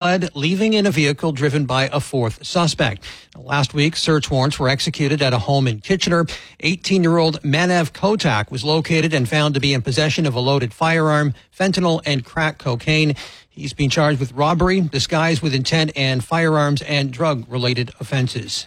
fled, leaving in a vehicle driven by a fourth suspect. Last week, search warrants were executed at a home in Kitchener. 18-year-old Manav Kotak was located and found to be in possession of a loaded firearm, fentanyl, and crack cocaine. He's being charged with robbery, disguise with intent, and firearms and drug-related offenses.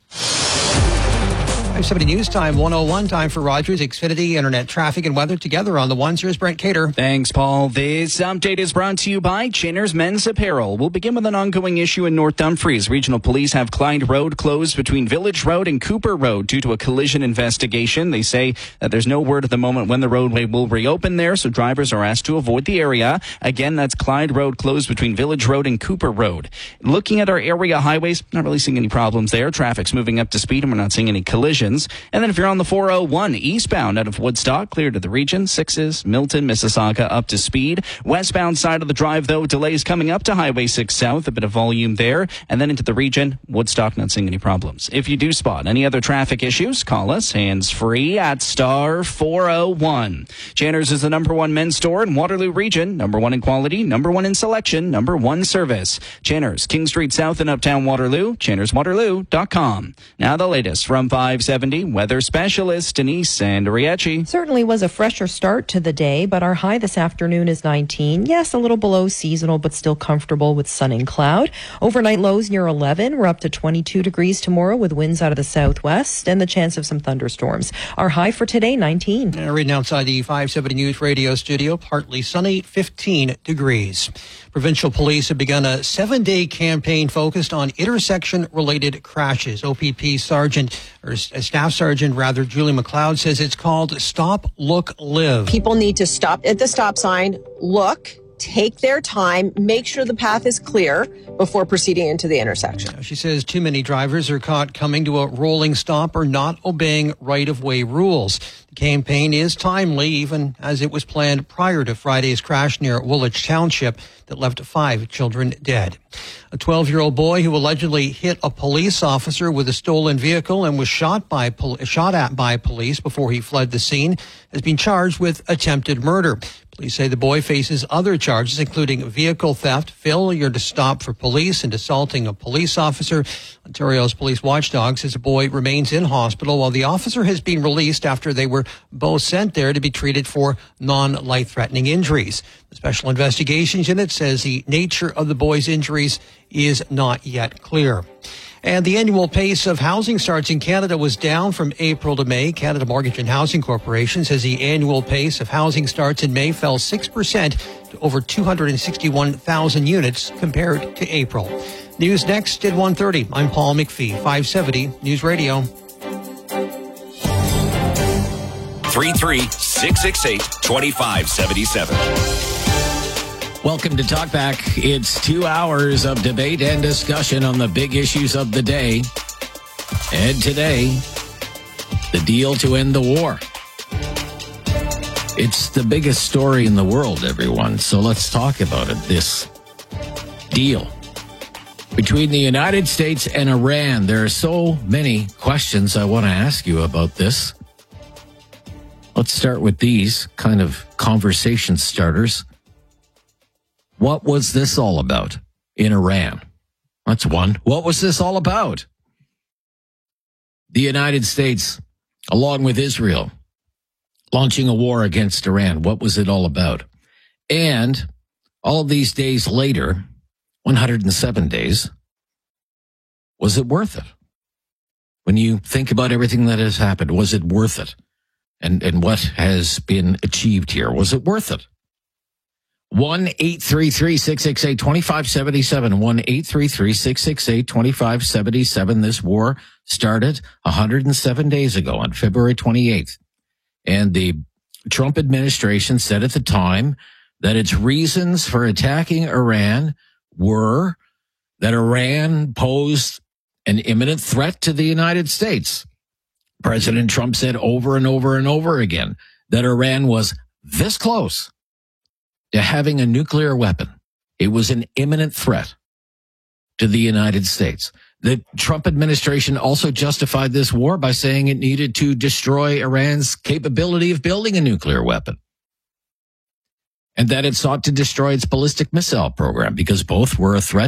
570 News Time 101, time for Rogers Xfinity Internet traffic and weather together on the ones. Here's Brent Cater. Thanks, Paul. This update is brought to you by Chainer's Men's Apparel. We'll begin with an ongoing issue in North Dumfries. Regional police have Clyde Road closed between Village Road and Cooper Road due to a collision investigation. They say that there's no word at the moment when the roadway will reopen there, so drivers are asked to avoid the area. Again, that's Clyde Road closed between Village Road and Cooper Road. Looking at our area highways, not really seeing any problems there. Traffic's moving up to speed and we're not seeing any collisions. And then if you're on the 401 eastbound out of Woodstock, clear to the region, 6s, Milton, Mississauga up to speed. Westbound side of the drive, though, delays coming up to Highway 6 South, a bit of volume there. And then into the region, Woodstock, not seeing any problems. If you do spot any other traffic issues, call us hands-free at star 401. Janner's is the #1 men's store in Waterloo region, #1 in quality, #1 in selection, #1 service. Janner's, King Street South in Uptown Waterloo, jannerswaterloo.com. Now the latest from 570 weather specialist Denise Andriachi. Certainly was a fresher start to the day, but our high this afternoon is 19. Yes, a little below seasonal, but still comfortable with sun and cloud. Overnight lows near 11. We're up to 22 degrees tomorrow with winds out of the southwest and the chance of some thunderstorms. Our high for today, 19. Reading outside the 570 News Radio studio, partly sunny, 15 degrees. Provincial police have begun a 7-day campaign focused on intersection-related crashes. OPP Staff Sergeant Julie McLeod says it's called Stop, Look, Live. People need to stop at the stop sign, look, take their time, make sure the path is clear before proceeding into the intersection. She says too many drivers are caught coming to a rolling stop or not obeying right-of-way rules. The campaign is timely, even as it was planned prior to Friday's crash near Woolwich Township that left 5 children dead. A 12-year-old boy who allegedly hit a police officer with a stolen vehicle and was shot at by police before he fled the scene has been charged with attempted murder. Police say the boy faces other charges, including vehicle theft, failure to stop for police, and assaulting a police officer. Ontario's police watchdog says the boy remains in hospital while the officer has been released after they were both sent there to be treated for non-life-threatening injuries. The Special Investigations Unit says the nature of the boy's injuries is not yet clear. And the annual pace of housing starts in Canada was down from April to May. Canada Mortgage and Housing Corporation says the annual pace of housing starts in May fell 6% to over 261,000 units compared to April. News next at 1:30. I'm Paul McPhee, 570 News Radio. 33668-2577. Welcome to Talkback. It's 2 hours of debate and discussion on the big issues of the day. And today, the deal to end the war. It's the biggest story in the world, everyone. So let's talk about it. This deal between the United States and Iran. There are so many questions I want to ask you about this. Let's start with these kind of conversation starters. What was this all about in Iran? That's one. What was this all about? The United States, along with Israel, launching a war against Iran. What was it all about? And all of these days later, 107 days, was it worth it? When you think about everything that has happened, was it worth it? And what has been achieved here? Was it worth it? 1-833-668-2577. 1-833-668-2577. This war started 107 days ago on February 28th. And the Trump administration said at the time that its reasons for attacking Iran were that Iran posed an imminent threat to the United States. President Trump said over and over and over again that Iran was this close to having a nuclear weapon. It was an imminent threat to the United States. The Trump administration also justified this war by saying it needed to destroy Iran's capability of building a nuclear weapon, and that it sought to destroy its ballistic missile program because both were a threat